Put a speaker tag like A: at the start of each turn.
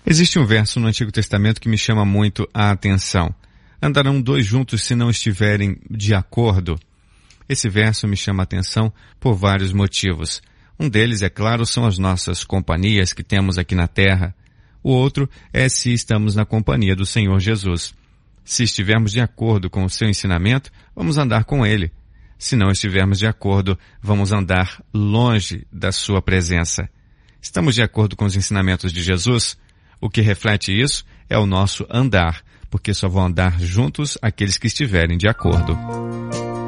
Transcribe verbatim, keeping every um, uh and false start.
A: Existe um verso no Antigo Testamento que me chama muito a atenção. Andarão dois juntos se não estiverem de acordo. Esse verso me chama a atenção por vários motivos. Um deles, é claro, são as nossas companhias que temos aqui na terra. O outro é se estamos na companhia do Senhor Jesus. Se estivermos de acordo com o seu ensinamento, vamos andar com ele. Se não estivermos de acordo, vamos andar longe da sua presença. Estamos de acordo com os ensinamentos de Jesus? O que reflete isso é o nosso andar, porque só vão andar juntos aqueles que estiverem de acordo.